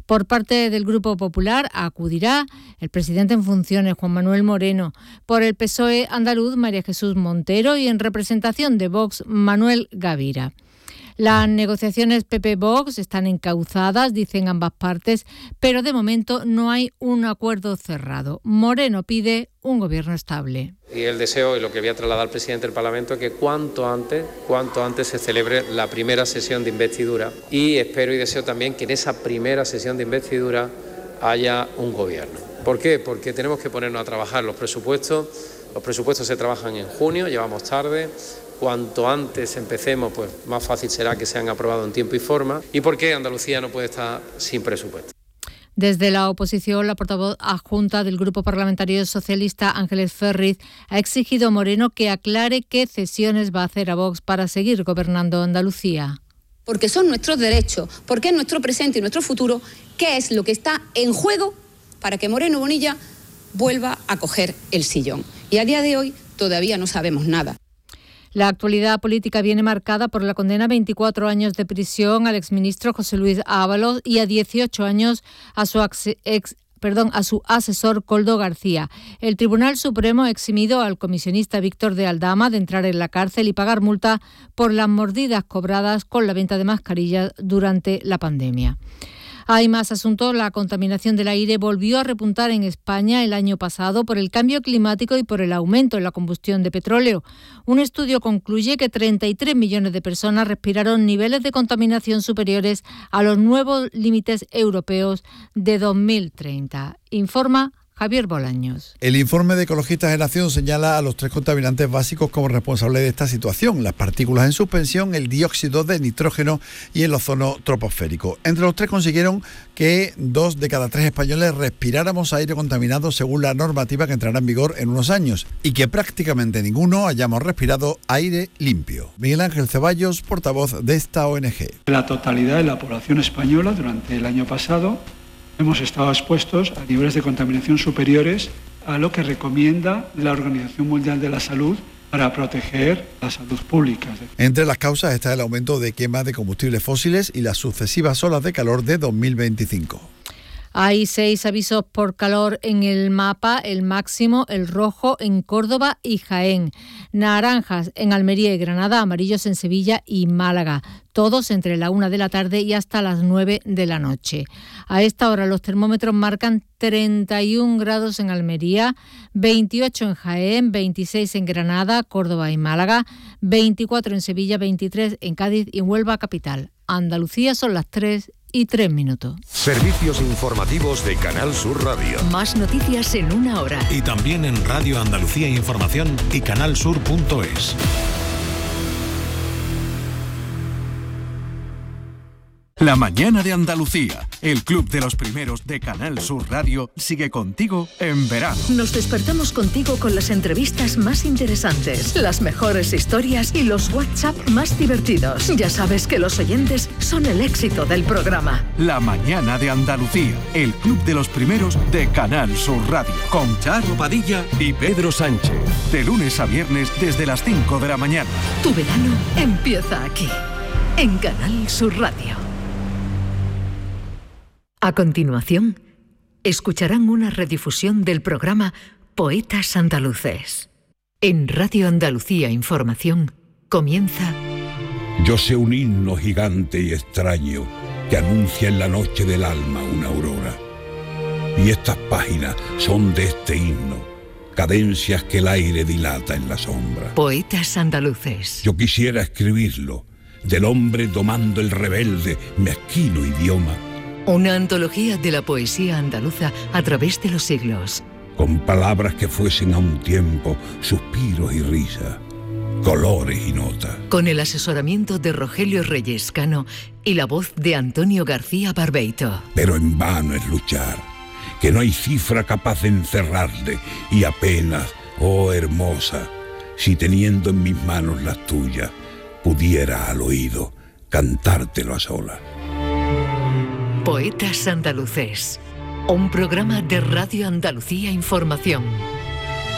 Por parte del Grupo Popular acudirá el presidente en funciones, Juan Manuel Moreno. Por el PSOE andaluz, María Jesús Montero, y en representación de Vox, Manuel Gavira. Las negociaciones PP-Vox están encauzadas, dicen ambas partes, pero de momento no hay un acuerdo cerrado. Moreno pide un gobierno estable. Y el deseo, y lo que voy a trasladar al presidente del Parlamento, es que cuanto antes se celebre la primera sesión de investidura, y espero y deseo también que en esa primera sesión de investidura haya un gobierno. ¿Por qué? Porque tenemos que ponernos a trabajar los presupuestos se trabajan en junio, llevamos tarde. Cuanto antes empecemos, pues más fácil será que sean aprobados en tiempo y forma. ¿Y por qué Andalucía no puede estar sin presupuesto? Desde la oposición, la portavoz adjunta del Grupo Parlamentario Socialista, Ángeles Ferriz, ha exigido a Moreno que aclare qué cesiones va a hacer a Vox para seguir gobernando Andalucía. Porque son nuestros derechos, porque es nuestro presente y nuestro futuro, ¿qué es lo que está en juego para que Moreno Bonilla vuelva a coger el sillón? Y a día de hoy todavía no sabemos nada. La actualidad política viene marcada por la condena a 24 años de prisión al exministro José Luis Ábalos y a 18 años a su asesor Koldo García. El Tribunal Supremo ha eximido al comisionista Víctor de Aldama de entrar en la cárcel y pagar multa por las mordidas cobradas con la venta de mascarillas durante la pandemia. Hay más asuntos. La contaminación del aire volvió a repuntar en España el año pasado por el cambio climático y por el aumento en la combustión de petróleo. Un estudio concluye que 33 millones de personas respiraron niveles de contaminación superiores a los nuevos límites europeos de 2030. Informa Javier Bolaños. El informe de Ecologistas en Acción señala a los 3 contaminantes básicos como responsables de esta situación: las partículas en suspensión, el dióxido de nitrógeno y el ozono troposférico. Entre los 3 consiguieron que 2 de cada 3 españoles respiráramos aire contaminado según la normativa que entrará en vigor en unos años, y que prácticamente ninguno hayamos respirado aire limpio. Miguel Ángel Ceballos, portavoz de esta ONG. La totalidad de la población española durante el año pasado hemos estado expuestos a niveles de contaminación superiores a lo que recomienda la Organización Mundial de la Salud para proteger la salud pública. Entre las causas está el aumento de quema de combustibles fósiles y las sucesivas olas de calor de 2025. Hay 6 avisos por calor en el mapa, el máximo, el rojo en Córdoba y Jaén, naranjas en Almería y Granada, amarillos en Sevilla y Málaga, todos entre la 1 de la tarde y hasta las 9 de la noche. A esta hora los termómetros marcan 31 grados en Almería, 28 en Jaén, 26 en Granada, Córdoba y Málaga, 24 en Sevilla, 23 en Cádiz y en Huelva capital. Andalucía son las 3:03. Servicios informativos de Canal Sur Radio. Más noticias en 1 hora. Y también en Radio Andalucía Información y canalsur.es. La mañana de Andalucía, el club de los primeros de Canal Sur Radio, sigue contigo en verano. Nos despertamos contigo con las entrevistas más interesantes, las mejores historias y los WhatsApp más divertidos. Ya sabes que los oyentes son el éxito del programa. La mañana de Andalucía, el club de los primeros de Canal Sur Radio, con Charo Padilla y Pedro Sánchez. De lunes a viernes desde las 5 de la mañana. Tu verano empieza aquí, en Canal Sur Radio. A continuación, escucharán una redifusión del programa Poetas Andaluces. En Radio Andalucía Información comienza... Yo sé un himno gigante y extraño que anuncia en la noche del alma una aurora. Y estas páginas son de este himno, cadencias que el aire dilata en la sombra. Poetas Andaluces. Yo quisiera escribirlo, del hombre domando el rebelde, mezquino idioma. Una antología de la poesía andaluza a través de los siglos. Con palabras que fuesen a un tiempo suspiros y risas, colores y notas. Con el asesoramiento de Rogelio Reyes Cano y la voz de Antonio García Barbeito. Pero en vano es luchar, que no hay cifra capaz de encerrarle, y apenas, oh hermosa, si teniendo en mis manos las tuyas, pudiera al oído cantártelo a solas. Poetas Andaluces, un programa de Radio Andalucía Información.